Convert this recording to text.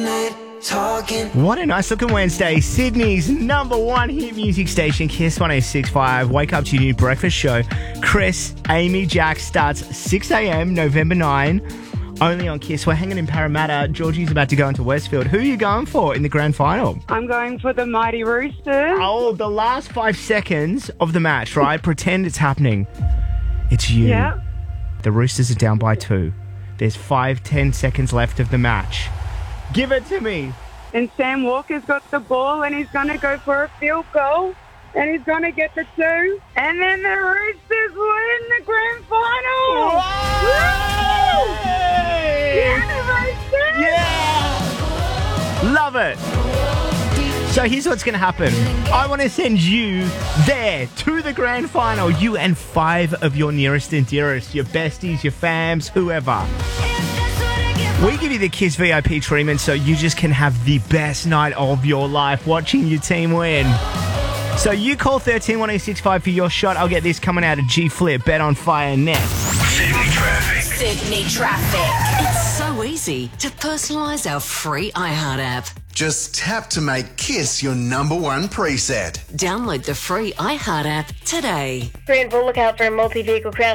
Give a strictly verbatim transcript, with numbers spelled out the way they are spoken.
What a nice looking Wednesday. Sydney's number one hit music station, Kiss one oh six point five. Wake up to your new breakfast show. Chris, Amy, Jack starts six a.m. November ninth. Only on Kiss. We're hanging in Parramatta. Georgie's about to go into Westfield. Who are you going for in the grand final? I'm going for the Mighty Roosters. Oh, the last five seconds of the match, right? Pretend it's happening. It's you. Yeah. The Roosters are down by two. There's five, ten seconds left of the match. Give it to me. And Sam Walker's got the ball and he's going to go for a field goal. And he's going to get the two. And then the Roosters win the grand final. Woo! Yeah, the Roosters. Yeah! Love it. So here's what's going to happen. I want to send you there to the grand final. You and five of your nearest and dearest, your besties, your fams, whoever. We give you the Kiss V I P treatment so you just can have the best night of your life watching your team win. So you call one three one oh six five for your shot. I'll get this coming out of G Flip. Bet on Fire next. Sydney Traffic. Sydney Traffic. It's so easy to personalise our free iHeart app. Just tap to make Kiss your number one preset. Download the free iHeart app today. Greenville, look out for a multi-vehicle crash